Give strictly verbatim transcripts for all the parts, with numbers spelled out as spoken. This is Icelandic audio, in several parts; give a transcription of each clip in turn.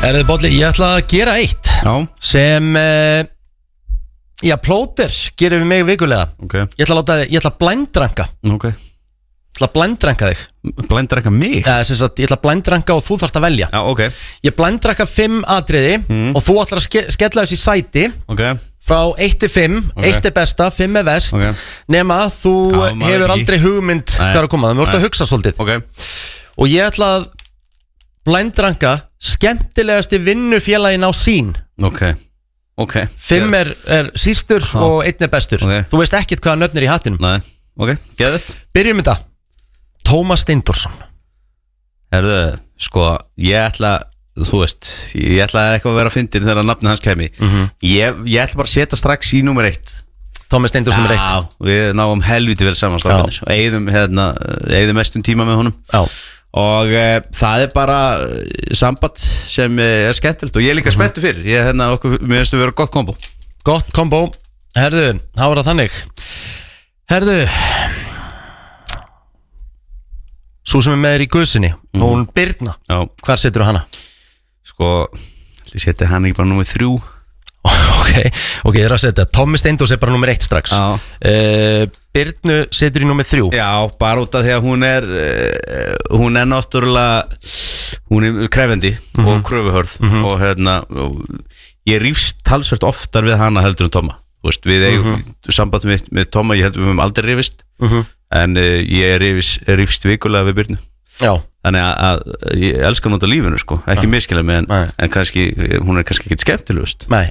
Herðu Bolli, ég ætla að gera eitt Já. sem uh, já, plóter gerir við mig vikulega. okay. Ég ætla að láta þig, ég ætla að blændranka okay. Ég ætla að blændranka þig Blændranka mig? Ja, sagt, ég ætla að blændranka og þú þarft að velja. Já, ok. Ég blændranka fimm atriði mm. og þú ætlar að ske skella þessi sæti okay. frá eitt til fimm, okay. eitt er besta, fimm er vest okay. nema að þú Já, hefur ekki. aldrei hugmynd Nei. Hvað er að koma, það verður að hugsa svolítið okay. Og ég ætla að blændranka skemmtilegasti vinnufélagin á sín. Ok, ok. Fimm er, er sístur ah. og einn er bestur okay. Þú veist ekkert hvaða nöfn er í hattinum. Nei, ok, geðvægt. Byrjum þetta. Tómas Steindorsson. Herðu, sko, ég ætla, þú veist, ég ætla eitthvað að vera að fyndin þegar nafnið hans kemi mm -hmm. ég, ég ætla bara að setja strax í númer eitt. Tómas Steindorsson nummer eitt. Já, við náum helviti vel saman strákanir og eigðum, hérna, eigðum mestum tíma með honum. Já. Og e, það er bara samband sem er skemmtilegt og ég er líka mm-hmm. spenntur fyrir. Ég, hérna, okkur, mér finnst að vera gott kombo. Gott kombo. Herðu, það var það þannig. Herðu, svo sem er með þér í guðsinni mm. og hún Birna. Já. Hvar setur þú hana? Sko, ég seti hana ekki bara nummer þrjú. Ok, ok, ég er að setja Tómi Steindós er bara nummer eitt strax. Já. uh, Birnu setur í nummer þrjú. Já, bara út af því að hún er uh, hún er náttúrulega hún er krefendi mm-hmm. og kröfuhörð mm-hmm. og hérna og ég rífst talsvert oftar við hana heldur en Tóma. Þú veist, við eigum mm-hmm. samband með, með Tóma, ég heldur við höfum aldrei rífist mm-hmm. en uh, ég rífst, rífst vikulega við Birnu. Já. Þannig að, að ég elskar hún út á lífinu sko, ekki ja. miskilja mig en, en kannski, hún er kannski ekki skemmtilegust. Nei.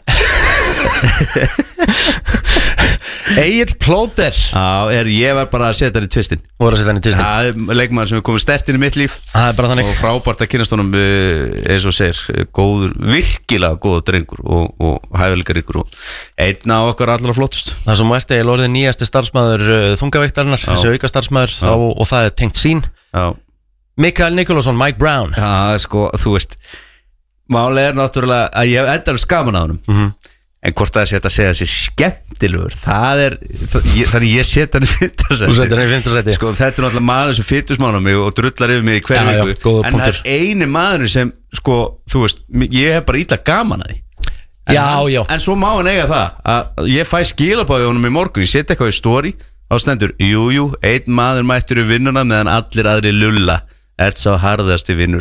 Egill Plóter. Já, er, ég var bara að setja hann í tvistin. Þú var að setja hann í tvistin. Það er leikmaður sem er komið sterkt inn í mitt líf. Það er bara þannig. Og frábært að kynast honum eins og segir, góður, virkilega góður drengur og, og hæfileikaríkur og einn af okkar allra flottust. Það sem ert eiginlega orðið nýjasti starfsmaður þungaveiktarinnar, þessi auka starfsmaður þá, og það er tengt sín. Já. Mikael Nikolásson, Mike Brown. Já, sko, þú veist málið er náttúrulega að ég endar skaman á honum mm-hmm. en hvort það er sér að segja þessi skemmtilegur það er, það, ég, þannig ég set hann í fimmta sæti sko, þetta er náttúrulega maður sem fytusmána mig og drullar yfir mig í hverju já, viku já, en það er eini maður sem, sko, þú veist ég hef bara illa gaman að því en, já, hann, já. en svo má hann eiga það að ég fæ skilabáði honum í morgun ég set eitthvað í story á stendur jú, jú, einn maður mættur í vinnuna meðan allir aðri lulla ert sá harðasti vinnur.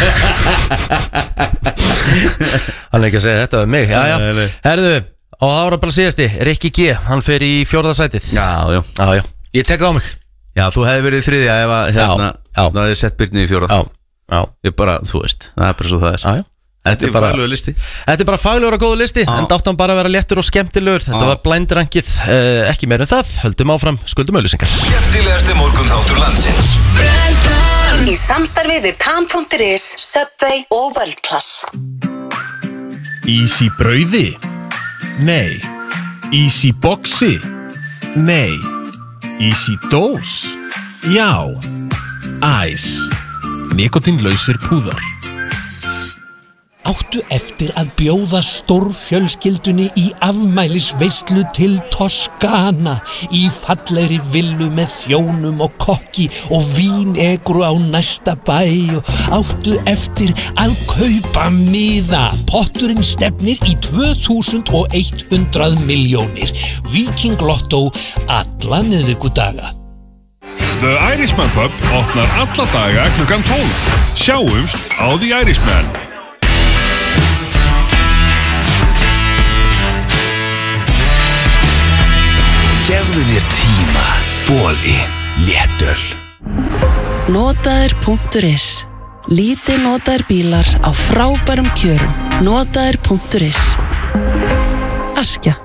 Hann er ekki að segja þetta við mig. Já, já. Herðu, og það var bara síðasti Rikki G, hann fer í fjórða sætið. Já, já, já, já. Ég tek það á mig. Já, þú hefði verið í þriðja ef að hérna, það hefði sett Birnu í fjórða. Já, já. Ég bara, þú veist, það er bara svo það er. Já, já. Þetta er faglegur listi. Þetta er bara faglegur og góður listi en dátt hann bara að vera léttur og skemmtilegur. Þetta var blændrankið, uh, ekki meir en það. Höldum áfram, skuldum auðlýsingar. Skemmtilegasti morgunþáttur landsins Í samstarfi við Tam punktur is, Subway og World Class. Ís í brauði? Nei. Ís í boxi? Nei. Ís í dós? Já. Æs. Nikotínlausir púðar. Áttu eftir að bjóða stórfjölskyldunni í afmælisveislu til Toskana í fallegri villu með þjónum og kokki og vínegru á næsta bæ og áttu eftir að kaupa miða. Potturinn stefnir í tvö þúsund hundrað milljónir. Viking Lotto alla miðvikudaga. The Irishman Pub opnar alla daga klukkan tólf. Sjáumst á The Irishman. Gefðu þér tíma, Boli, léttöl. Notaðir punktur is. Lítið notaðir bílar á frábærum kjörum. Notaðir punktur is. Askja.